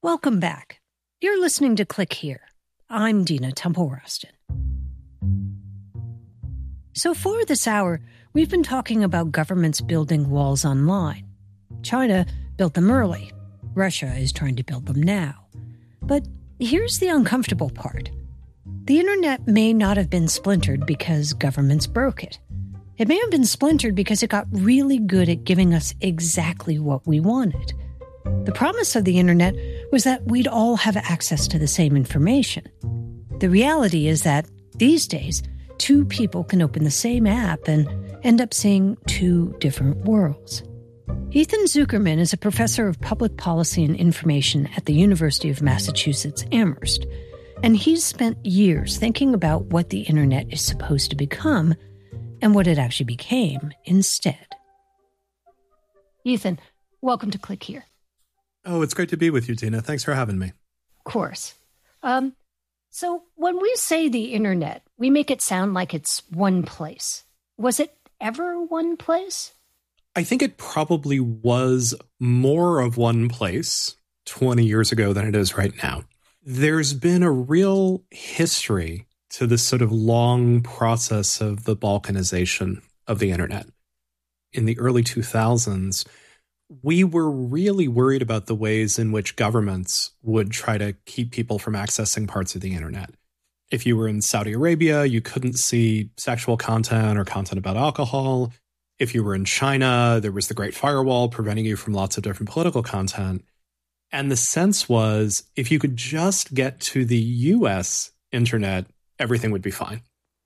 Welcome back. You're listening to Click Here. I'm Dina Temple-Raston. So far this hour, we've been talking about governments building walls online. China built them early. Russia is trying to build them now. But here's the uncomfortable part. The internet may not have been splintered because governments broke it. It may have been splintered because it got really good at giving us exactly what we wanted. The promise of the internet was that we'd all have access to the same information. The reality is that, these days, two people can open the same app and end up seeing two different worlds. Ethan Zuckerman is a professor of public policy and information at the University of Massachusetts Amherst, and he's spent years thinking about what the internet is supposed to become and what it actually became instead. Ethan, welcome to Click Here. Oh, it's great to be with you, Tina. Thanks for having me. Of course. So when we say the internet, we make it sound like it's one place. Was it ever one place? I think it probably was more of one place 20 years ago than it is right now. There's been a real history to this sort of long process of the balkanization of the internet. In the early 2000s, we were really worried about the ways in which governments would try to keep people from accessing parts of the internet. If you were in Saudi Arabia, you couldn't see sexual content or content about alcohol. If you were in China, there was the Great Firewall preventing you from lots of different political content. And the sense was, if you could just get to the US internet, everything would be fine.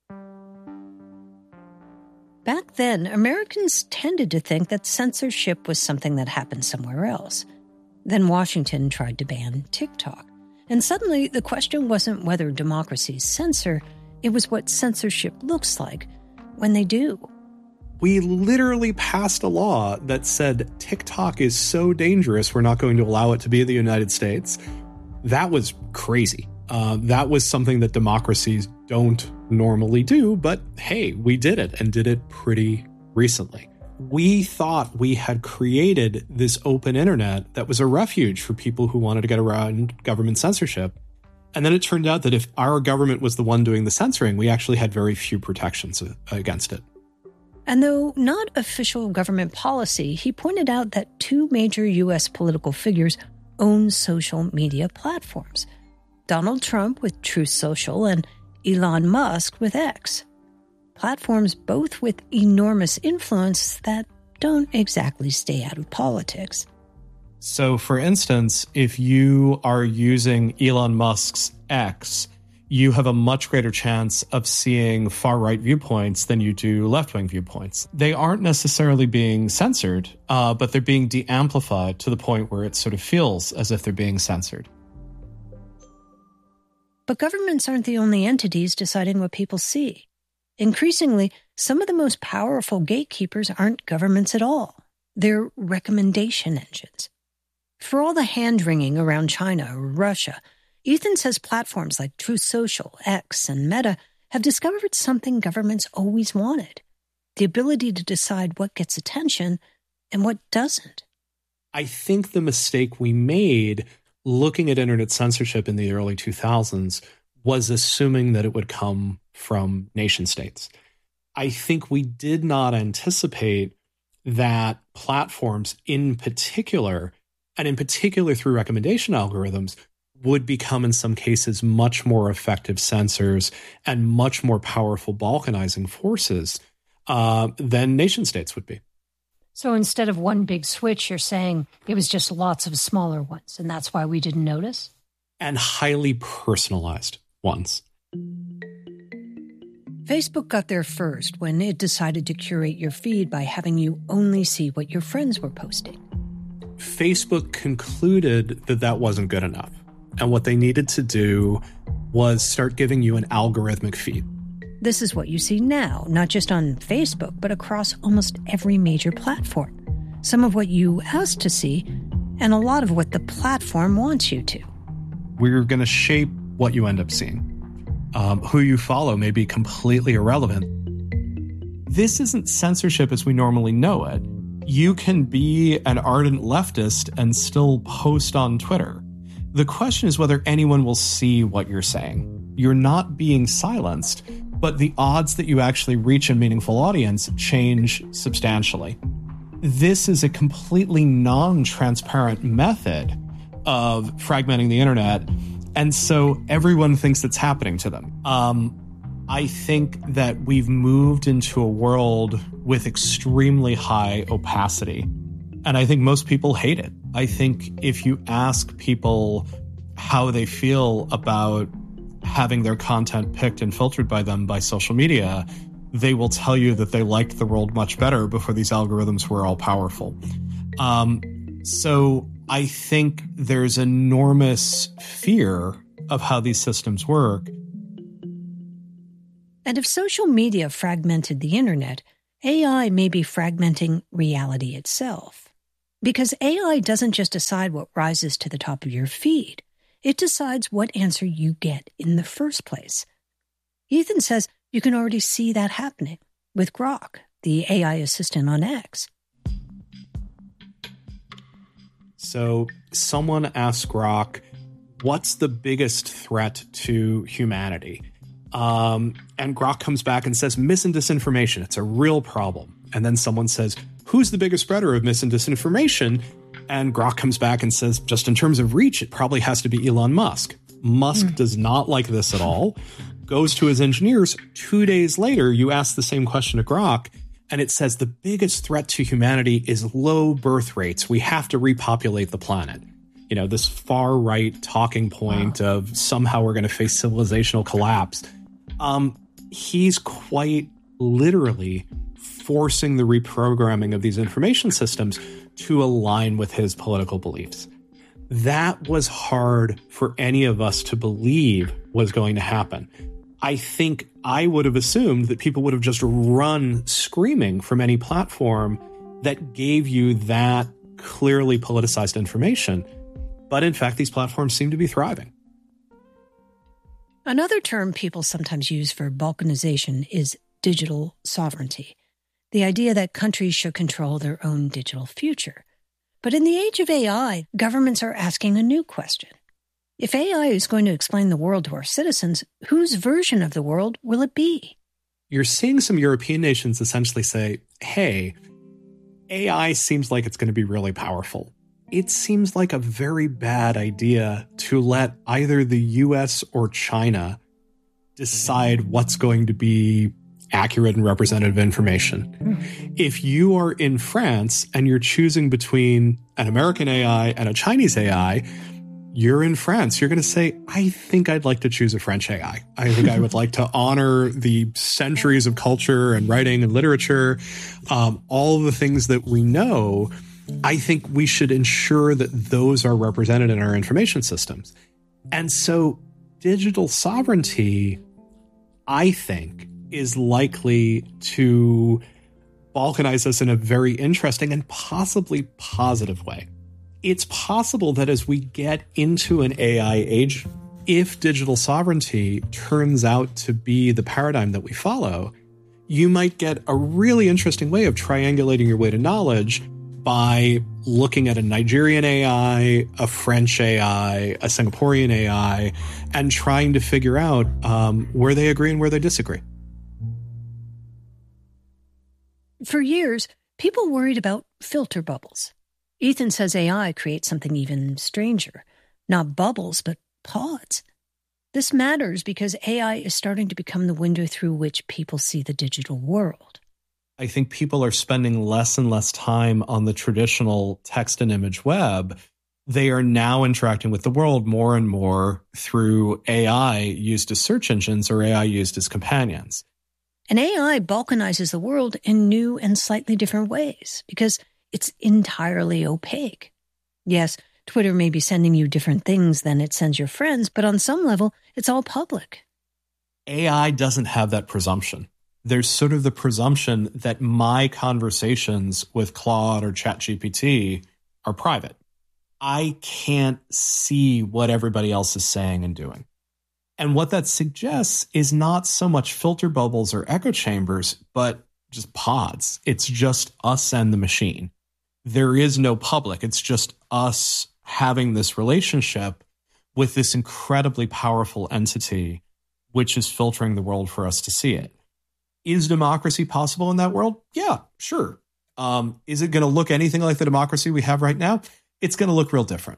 Back then, Americans tended to think that censorship was something that happened somewhere else. Then Washington tried to ban TikTok. And suddenly, the question wasn't whether democracies censor, it was what censorship looks like when they do. We literally passed a law that said TikTok is so dangerous, we're not going to allow it to be in the United States. That was crazy. That was something that democracies don't normally do, but hey, we did it and did it pretty recently. We thought we had created this open internet that was a refuge for people who wanted to get around government censorship. And then it turned out that if our government was the one doing the censoring, we actually had very few protections against it. And though not official government policy, he pointed out that two major U.S. political figures own social media platforms. Donald Trump with Truth Social and Elon Musk with X. Platforms both with enormous influence that don't exactly stay out of politics. So, for instance, if you are using Elon Musk's X, you have a much greater chance of seeing far-right viewpoints than you do left-wing viewpoints. They aren't necessarily being censored, but they're being de-amplified to the point where it sort of feels as if they're being censored. But governments aren't the only entities deciding what people see. Increasingly, some of the most powerful gatekeepers aren't governments at all. They're recommendation engines. For all the hand-wringing around China or Russia, Ethan says platforms like Truth Social, X, and Meta have discovered something governments always wanted: the ability to decide what gets attention and what doesn't. I think the mistake we made looking at internet censorship in the early 2000s was assuming that it would come from nation states. I think we did not anticipate that platforms in particular, and in particular through recommendation algorithms, would become in some cases much more effective censors and much more powerful balkanizing forces than nation states would be. So instead of one big switch, you're saying it was just lots of smaller ones, and that's why we didn't notice? And highly personalized ones. Facebook got there first when it decided to curate your feed by having you only see what your friends were posting. Facebook concluded that that wasn't good enough. And what they needed to do was start giving you an algorithmic feed. This is what you see now, not just on Facebook, but across almost every major platform. Some of what you asked to see, and a lot of what the platform wants you to. We're going to shape what you end up seeing. Who you follow may be completely irrelevant. This isn't censorship as we normally know it. You can be an ardent leftist and still post on Twitter. The question is whether anyone will see what you're saying. You're not being silenced, but the odds that you actually reach a meaningful audience change substantially. This is a completely non-transparent method of fragmenting the internet, and so everyone thinks it's happening to them. I think that we've moved into a world with extremely high opacity, and I think most people hate it. I think if you ask people how they feel about having their content picked and filtered by them by social media, they will tell you that they liked the world much better before these algorithms were all powerful. So I think there's enormous fear of how these systems work. And if social media fragmented the internet, AI may be fragmenting reality itself. Because AI doesn't just decide what rises to the top of your feed. It decides what answer you get in the first place. Ethan says you can already see that happening with Grok, the AI assistant on X. So someone asked Grok, what's the biggest threat to humanity? And Grok comes back and says, mis and disinformation. It's a real problem. And then someone says, who's the biggest spreader of mis and disinformation? And Grok comes back and says, just in terms of reach, it probably has to be Elon Musk. Musk does not like this at all, goes to his engineers. 2 days later, you ask the same question to Grok, and it says the biggest threat to humanity is low birth rates. We have to repopulate the planet. You know, this far right talking point of somehow we're going to face civilizational collapse. He's quite literally forcing the reprogramming of these information systems to align with his political beliefs. That was hard for any of us to believe was going to happen. I think I would have assumed that people would have just run screaming from any platform that gave you that clearly politicized information. But in fact, these platforms seem to be thriving. Another term people sometimes use for balkanization is digital sovereignty, the idea that countries should control their own digital future. But in the age of AI, governments are asking a new question. If AI is going to explain the world to our citizens, whose version of the world will it be? You're seeing some European nations essentially say, hey, AI seems like it's going to be really powerful. It seems like a very bad idea to let either the US or China decide what's going to be accurate and representative information. If you are in France and you're choosing between an American AI and a Chinese AI, you're in France. You're going to say, I think I'd like to choose a French AI. I think I would like to honor the centuries of culture and writing and literature, all of the things that we know. I think we should ensure that those are represented in our information systems. And so digital sovereignty, I think, is likely to balkanize us in a very interesting and possibly positive way. It's possible that as we get into an AI age, if digital sovereignty turns out to be the paradigm that we follow, you might get a really interesting way of triangulating your way to knowledge by looking at a Nigerian AI, a French AI, a Singaporean AI, and trying to figure out where they agree and where they disagree. For years, people worried about filter bubbles. Ethan says AI creates something even stranger. Not bubbles, but pods. This matters because AI is starting to become the window through which people see the digital world. I think people are spending less and less time on the traditional text and image web. They are now interacting with the world more and more through AI used as search engines or AI used as companions. And AI balkanizes the world in new and slightly different ways because it's entirely opaque. Yes, Twitter may be sending you different things than it sends your friends, but on some level, it's all public. AI doesn't have that presumption. There's sort of the presumption that my conversations with Claude or ChatGPT are private. I can't see what everybody else is saying and doing. And what that suggests is not so much filter bubbles or echo chambers, but just pods. It's just us and the machine. There is no public. It's just us having this relationship. with this incredibly powerful entity which is filtering the world for us to see it. Is democracy possible in that world? Yeah, sure. Is it going to look anything like the democracy we have right now? It's going to look real different.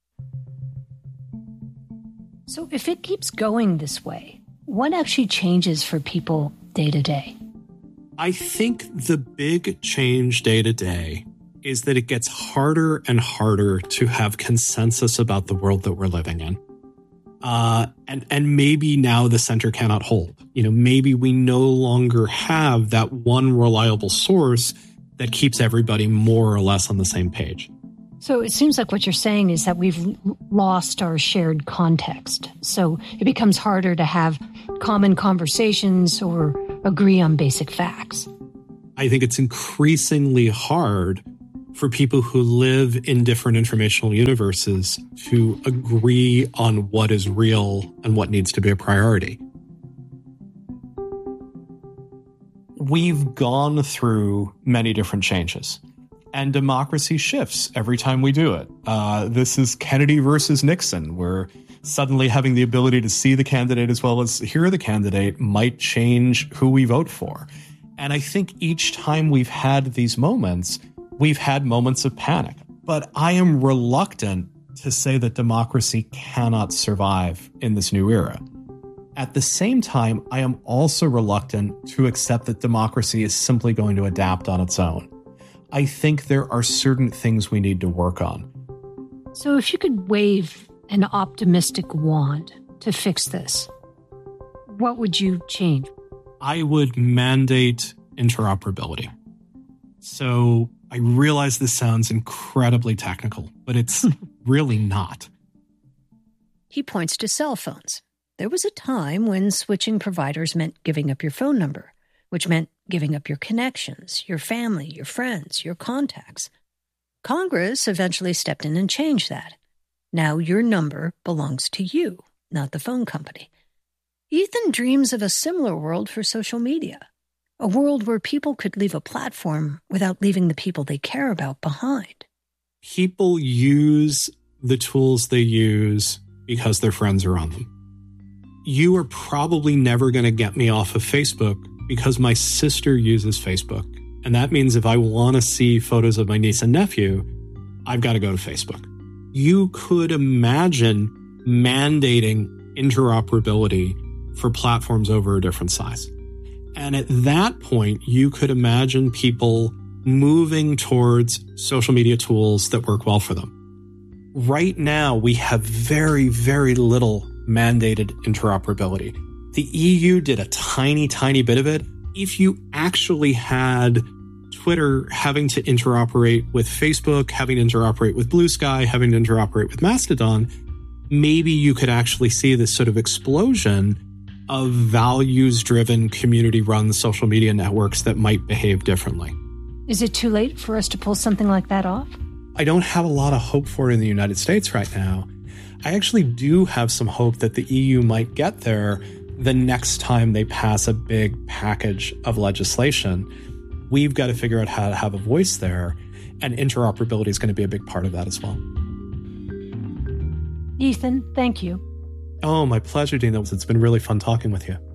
So if it keeps going this way, what actually changes for people day to day? I think the big change day to day is that it gets harder and harder to have consensus about the world that we're living in. And maybe now the center cannot hold. Maybe we no longer have that one reliable source that keeps everybody more or less on the same page. So it seems like what you're saying is that we've lost our shared context. So it becomes harder to have common conversations or agree on basic facts. I think it's increasingly hard for people who live in different informational universes to agree on what is real and what needs to be a priority. We've gone through many different changes, and democracy shifts every time we do it. This is Kennedy versus Nixon, where suddenly having the ability to see the candidate as well as hear the candidate might change who we vote for. And I think each time we've had these moments, we've had moments of panic. But I am reluctant to say that democracy cannot survive in this new era. At the same time, I am also reluctant to accept that democracy is simply going to adapt on its own. I think there are certain things we need to work on. So if you could wave an optimistic wand to fix this, what would you change? I would mandate interoperability. So I realize this sounds incredibly technical, but it's really not. He points to cell phones. There was a time when switching providers meant giving up your phone number, which meant giving up your connections, your family, your friends, your contacts. Congress eventually stepped in and changed that. Now your number belongs to you, not the phone company. Ethan dreams of a similar world for social media, a world where people could leave a platform without leaving the people they care about behind. People use the tools they use because their friends are on them. You are probably never going to get me off of Facebook because my sister uses Facebook. And that means if I want to see photos of my niece and nephew, I've got to go to Facebook. You could imagine mandating interoperability for platforms over a different size. And at that point, you could imagine people moving towards social media tools that work well for them. Right now, we have very, very little mandated interoperability. The EU did a tiny, tiny bit of it. If you actually had Twitter having to interoperate with Facebook, having to interoperate with Blue Sky, having to interoperate with Mastodon, maybe you could actually see this sort of explosion of values-driven, community-run social media networks that might behave differently. Is it too late for us to pull something like that off? I don't have a lot of hope for it in the United States right now. I actually do have some hope that the EU might get there the next time they pass a big package of legislation. We've got to figure out how to have a voice there, and interoperability is going to be a big part of that as well. Ethan, thank you. Oh, my pleasure, Dina. It's been really fun talking with you.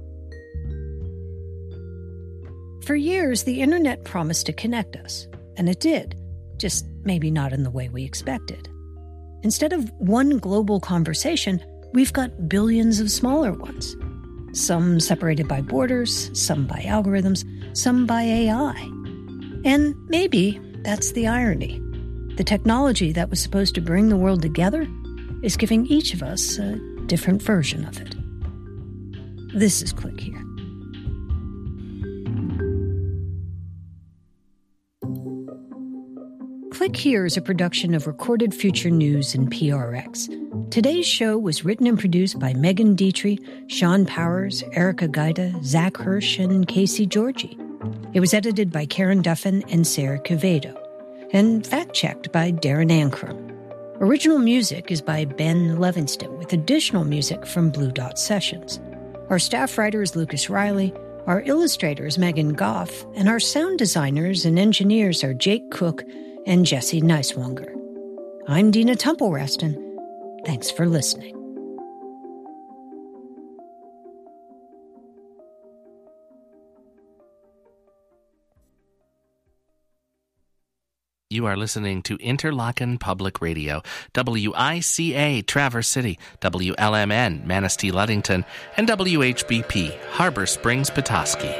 For years, the internet promised to connect us, and it did, just maybe not in the way we expected. Instead of one global conversation, we've got billions of smaller ones. Some separated by borders, some by algorithms, some by AI. And maybe that's the irony. The technology that was supposed to bring the world together is giving each of us a different version of it. This is Click Here. Click Here is a production of Recorded Future News and PRX. Today's show was written and produced by Megan Dietrich, Sean Powers, Erica Gaida, Zach Hirsch, and Casey Georgie. It was edited by Karen Duffin and Sarah Quevedo, and fact-checked by Darren Ankrum. Original music is by Ben Levingston, with additional music from Blue Dot Sessions. Our staff writer is Lucas Riley, our illustrator is Megan Goff, and our sound designers and engineers are Jake Cook and Jesse Neiswanger. I'm Dina Temple-Raston. Thanks for listening. You are listening to Interlochen Public Radio, WICA Traverse City, WLMN Manistee Ludington, and WHBP Harbor Springs Petoskey.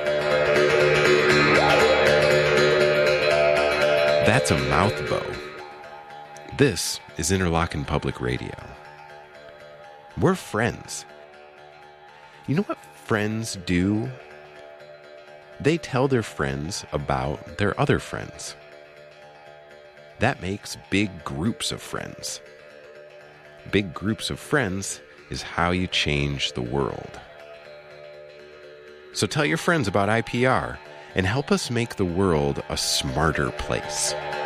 That's a mouthbow. This is Interlochen Public Radio. We're friends. You know what friends do? They tell their friends about their other friends. That makes big groups of friends. Big groups of friends is how you change the world. So tell your friends about IPR and help us make the world a smarter place.